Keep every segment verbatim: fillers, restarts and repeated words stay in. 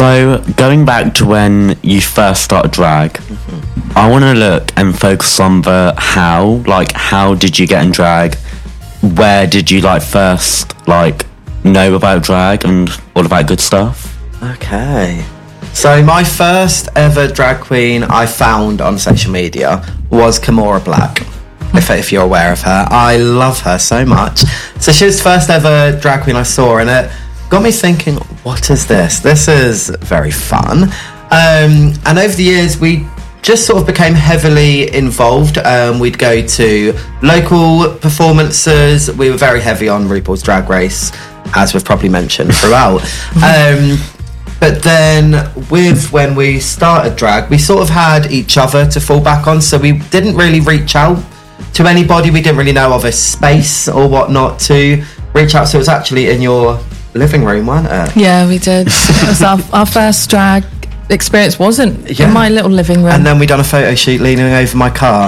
So, going back to when you first started drag, mm-hmm. I want to look and focus on the how. Like, how did you get in drag? Where did you, like, first, like, know about drag and all of that good stuff? Okay. So, my first ever drag queen I found on social media was Kimora Black, if, if you're aware of her. I love her so much. So, she was the first ever drag queen I saw, and it got me thinking, what is this? This is very fun. Um, and over the years, we just sort of became heavily involved. Um, we'd go to local performances. We were very heavy on RuPaul's Drag Race, as we've probably mentioned throughout. um, but then with when we started drag, we sort of had each other to fall back on. So we didn't really reach out to anybody. We didn't really know of a space or whatnot to reach out. So it was actually in your living room, wasn't it? Yeah, we did. It was our, our first drag experience wasn't yeah. in my little living room. And then we done a photo shoot leaning over my car.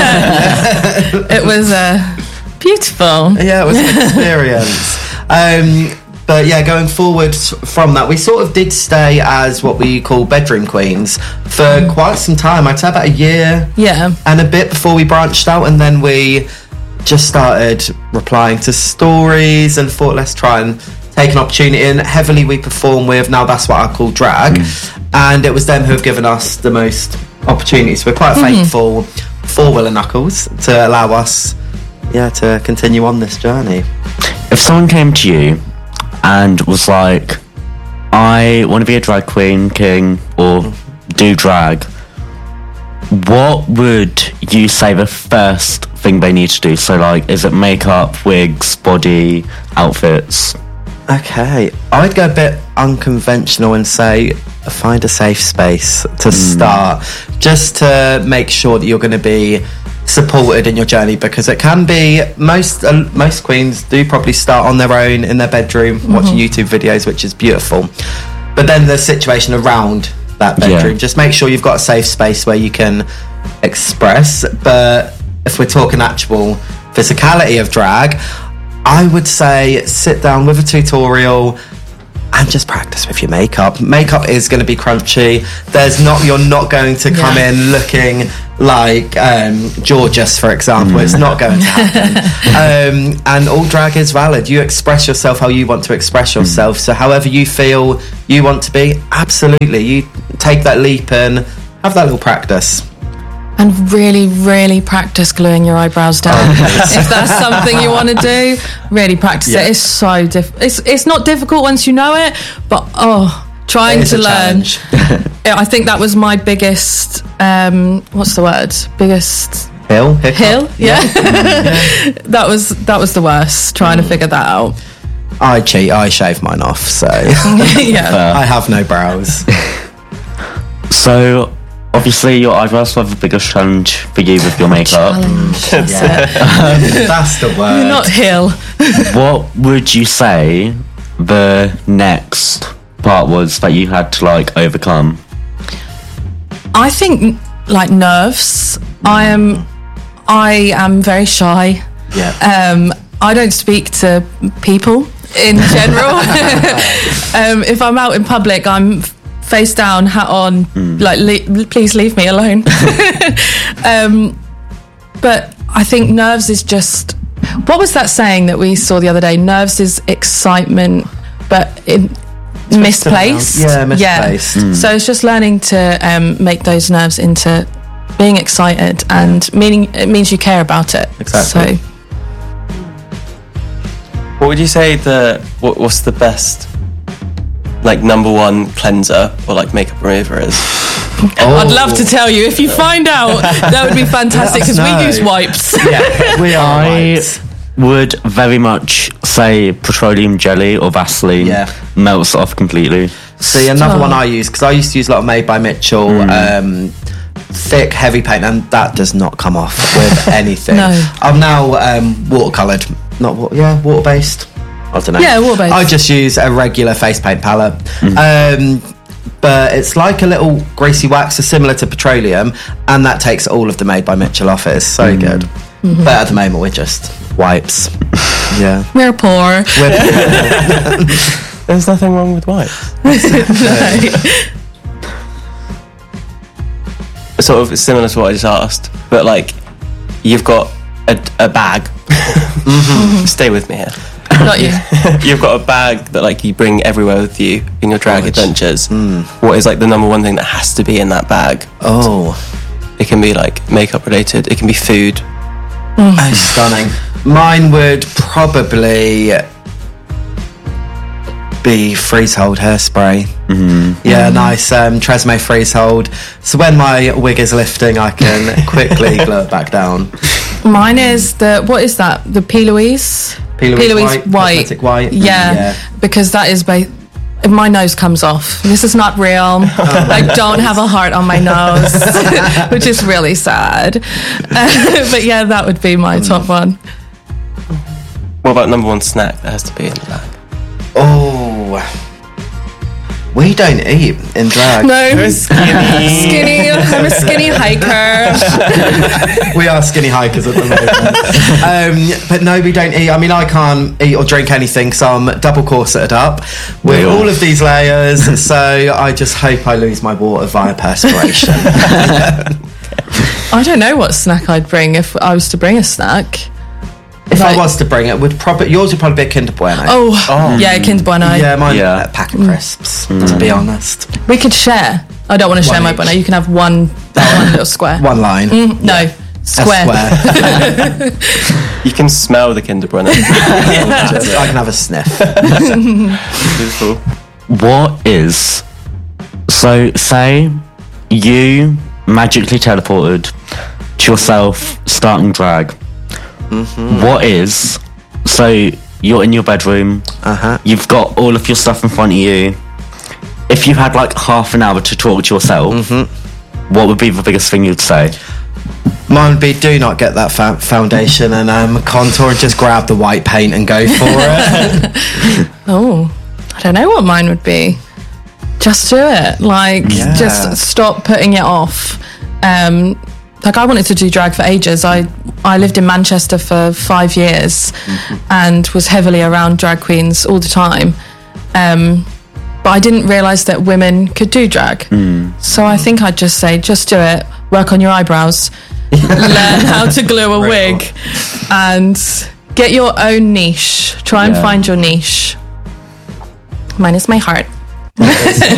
It was uh, beautiful. Yeah, it was an experience. um, but yeah, going forward from that, we sort of did stay as what we call bedroom queens for mm. quite some time. I'd say about a year yeah. and a bit before we branched out, and then we just started replying to stories and thought, let's try and take an opportunity. And heavily we perform with, now that's what I call drag, mm. and it was them who have given us the most opportunities. We're quite mm-hmm. thankful for Willa Knuckles to allow us yeah to continue on this journey. If someone came to you and was like, I want to be a drag queen, king, or mm. do drag, what would you say the first thing they need to do? So like, is it makeup, wigs, body, outfits? Okay, I'd go a bit unconventional and say find a safe space to mm. start, just to make sure that you're going to be supported in your journey, because it can be, most uh, most queens do probably start on their own in their bedroom mm-hmm. watching YouTube videos, which is beautiful, but then the situation around that bedroom, yeah. just make sure you've got a safe space where you can express. But if we're talking actual physicality of drag, I would say sit down with a tutorial and just practice with your makeup. Makeup is going to be crunchy. There's not, you're not going to come yeah. in looking like um, Georges, for example. Mm. It's not going to happen. um, and all drag is valid. You express yourself how you want to express yourself. Mm. So however you feel you want to be, absolutely. You take that leap and have that little practice. And really, really practice gluing your eyebrows down. Oh, if that's something you want to do, really practice yeah. it. It's so diff- it's it's not difficult once you know it, but oh, trying to learn. I think that was my biggest. Um, what's the word? Biggest hill. Hiccup. Hill. Yeah. yeah. that was that was the worst. Trying mm. to figure that out. I cheat. I shave mine off, so yeah. I have no brows. So. Obviously, your eyebrows are the biggest challenge for you with your makeup. Challenge. Yeah. um, that's the word. You're not Hill. What would you say the next part was that you had to like overcome? I think like nerves. I am. I am very shy. Yeah. Um, I don't speak to people in general. um, if I'm out in public, I'm face down, hat on, mm. like le- please leave me alone. um, but I think nerves is just, what was that saying that we saw the other day? Nerves is excitement, but in, misplaced. Yeah, misplaced. Yeah. Mm. So it's just learning to um, make those nerves into being excited, and meaning it means you care about it. Exactly. So, what would you say the what, what's the best like number one cleanser or like makeup remover is? Oh. I'd love to tell you. If you find out, that would be fantastic, because we use wipes. Yeah, we are I wipes. would very much say petroleum jelly or Vaseline. Yeah. Melts off completely. See, another Oh. one I use, because I used to use a lot of Made by Mitchell, mm. um, thick, heavy paint, and that does not come off with anything. No. I'm now um, watercoloured. Not, wa- yeah, water-based. I don't know. Yeah, water-based. I just use a regular face paint palette. Mm. Um, but it's like a little greasy wax, so similar to petroleum, and that takes all of the Made by Mitchell off. It's so mm. good. Mm-hmm. But at the moment, we're just wipes. Yeah. We're poor. We're poor. There's nothing wrong with white. Sort of similar to what I just asked, but like you've got a, a bag. Mm-hmm. Stay with me here. Got you. You've got a bag that like you bring everywhere with you in your drag Knowledge. adventures. Mm. What is like the number one thing that has to be in that bag? Oh, It can be like makeup related. It can be food. oh, stunning. Mine would probably be Freezehold hairspray. Mm-hmm. Yeah, nice um, Tresemme Freezehold. So when my wig is lifting, I can quickly glue it back down. Mine is the, what is that? The P. Louise? P. Louise white, cosmetic white. Yeah, Yeah. because that is ba- my nose comes off. This is not real. I don't have a heart on my nose, which is really sad. Uh, but yeah, that would be my top one. What about number one snack that has to be in the bag? Oh, we don't eat in drag. No, Skinny. skinny. I'm a skinny hiker. We are skinny hikers at the moment. um, but no, we don't eat. I mean, I can't eat or drink anything, so I'm double corseted up with Yeah. all of these layers. So I just hope I lose my water via perspiration. I don't know what snack I'd bring if I was to bring a snack. If Like- I was to bring it, would probably yours would probably be a Kinder Bueno. Oh, yeah, Kinder Bueno. yeah, mine Yeah. a pack of crisps. To be honest, We could share. I don't want to share One my each. Bueno. You can have one, one little square. one line. Mm, no, A square. square. You can smell the Kinder Bueno. I can have a sniff. Beautiful. What is so? Say you magically teleported to yourself starting drag. What is so? You're in your bedroom. Uh huh. You've got all of your stuff in front of you. If you had like half an hour to talk to yourself, what would be the biggest thing you'd say? Mine would be do not get that fa- foundation and um, contour and just grab the white paint and go for it. Oh, I don't know what mine would be. Just do it. Like, Yeah. just stop putting it off. Um, like, I wanted to do drag for ages. I I lived in Manchester for five years and was heavily around drag queens all the time. Um, but I didn't realise that women could do drag. So I think I'd just say, just do it. Work on your eyebrows. Learn how to glue a Very wig. And get your own niche. Try and Yeah. find your niche. Mine is my heart.